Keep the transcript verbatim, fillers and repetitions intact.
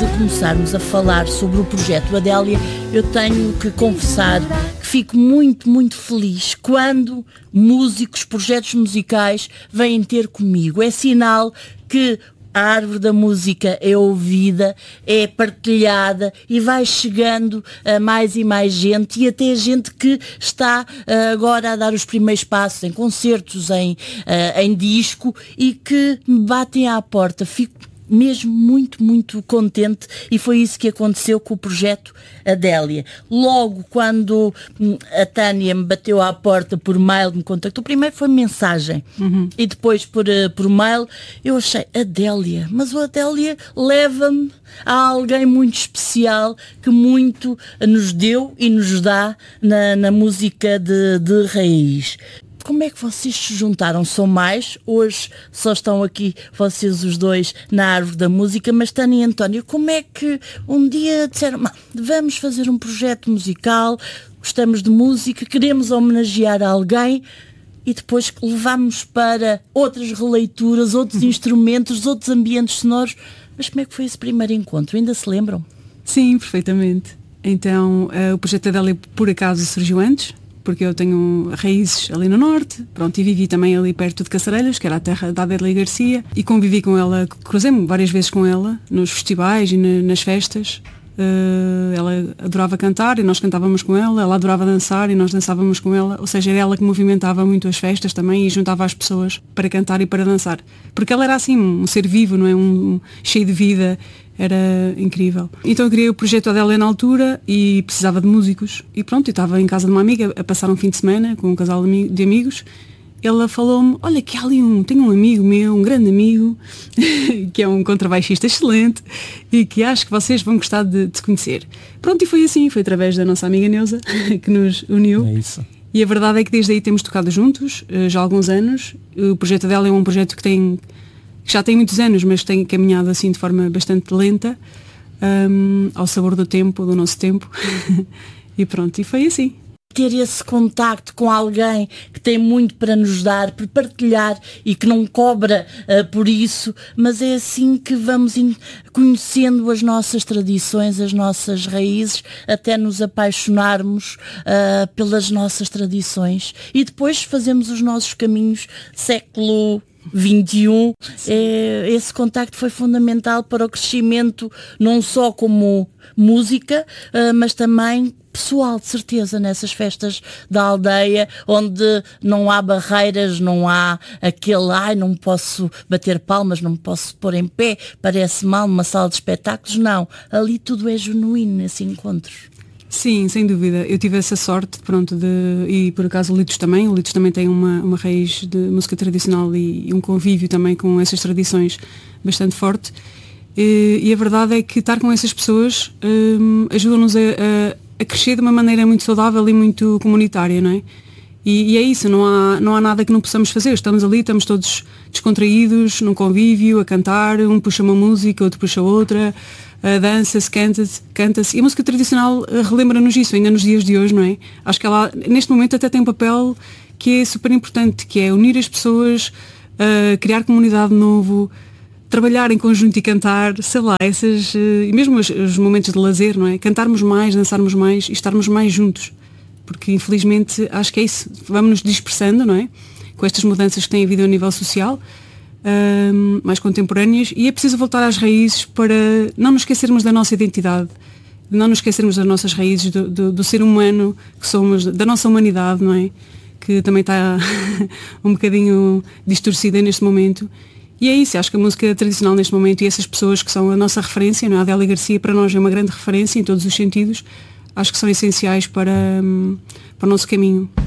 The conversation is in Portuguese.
começarmos a falar sobre o projeto Adélia, eu tenho que confessar que fico muito, muito feliz quando músicos, projetos musicais vêm ter comigo. É sinal que a árvore da música é ouvida, é partilhada e vai chegando a mais e mais gente, e até gente que está uh, agora a dar os primeiros passos em concertos, em, uh, em disco, e que me batem à porta. Fico mesmo muito, muito contente, e foi isso que aconteceu com o projeto Adélia. Logo quando a Tânia me bateu à porta por mail, me contactou, primeiro foi mensagem, uhum. e depois por, por mail, eu achei, Adélia, mas o Adélia leva-me a alguém muito especial que muito nos deu e nos dá na, na música de, de raiz. Como é que vocês se juntaram? São mais? Hoje só estão aqui vocês os dois na árvore da música, mas Tânia e António, como é que um dia disseram, vamos fazer um projeto musical, gostamos de música, queremos homenagear alguém, e depois levámos para outras releituras, outros instrumentos, outros ambientes sonoros? Mas como é que foi esse primeiro encontro? Ainda se lembram? Sim, perfeitamente. Então, uh, o projeto Adélia por acaso surgiu antes, porque eu tenho raízes ali no norte, pronto, e vivi também ali perto de Caçarelhas, que era a terra da Adélia Garcia, e convivi com ela, cruzei-me várias vezes com ela, nos festivais e na, nas festas. Uh, ela adorava cantar e nós cantávamos com ela, ela adorava dançar e nós dançávamos com ela, ou seja, era ela que movimentava muito as festas também e juntava as pessoas para cantar e para dançar, porque ela era assim, um ser vivo, não é? Um, um cheio de vida. Era incrível. Então eu criei o projeto Adélia na altura e precisava de músicos. E pronto, eu estava em casa de uma amiga a passar um fim de semana com um casal de amigos. Ela falou-me, olha que há ali um, tenho um amigo meu, um grande amigo, que é um contrabaixista excelente e que acho que vocês vão gostar de, de conhecer. Pronto, e foi assim, foi através da nossa amiga Neuza que nos uniu. É isso. E a verdade é que desde aí temos tocado juntos, já há alguns anos. O projeto Adélia é um projeto que tem... que já tem muitos anos, mas tem caminhado assim de forma bastante lenta, um, ao sabor do tempo, do nosso tempo. E pronto, e foi assim. Ter esse contacto com alguém que tem muito para nos dar, para partilhar e que não cobra uh, por isso, mas é assim que vamos in- conhecendo as nossas tradições, as nossas raízes, até nos apaixonarmos uh, pelas nossas tradições, e depois fazemos os nossos caminhos século vinte e um. É, esse contacto foi fundamental para o crescimento, não só como música, uh, mas também pessoal, de certeza, nessas festas da aldeia, onde não há barreiras, não há aquele, ai, não posso bater palmas, não me posso pôr em pé, parece mal numa sala de espetáculos. Não, ali tudo é genuíno nesse encontro. Sim, sem dúvida. Eu tive essa sorte, pronto, de, e por acaso o Litos também. O Litos também tem uma, uma raiz de música tradicional e, e um convívio também com essas tradições bastante forte. E, e a verdade é que estar com essas pessoas um, ajuda-nos a, a, a crescer de uma maneira muito saudável e muito comunitária, não é? E, e é isso, não há, não há nada que não possamos fazer. Estamos ali, estamos todos descontraídos, num convívio, a cantar, um puxa uma música, outro puxa outra, a dança-se, canta-se, canta-se. E a música tradicional relembra-nos isso, ainda nos dias de hoje, não é? Acho que ela, neste momento, até tem um papel que é super importante, que é unir as pessoas, uh, criar comunidade de novo, trabalhar em conjunto e cantar, sei lá, essas, uh, e mesmo os, os momentos de lazer, não é? Cantarmos mais, dançarmos mais e estarmos mais juntos. Porque, infelizmente, acho que é isso. Vamos nos dispersando, não é? Com estas mudanças que têm havido a nível social, um, mais contemporâneas, e é preciso voltar às raízes para não nos esquecermos da nossa identidade, não nos esquecermos das nossas raízes, do, do, do ser humano que somos, da nossa humanidade, não é? Que também está um bocadinho distorcida neste momento. E é isso, acho que a música tradicional neste momento e essas pessoas que são a nossa referência, não é? A Adélia Garcia para nós é uma grande referência em todos os sentidos, acho que são essenciais para, para o nosso caminho.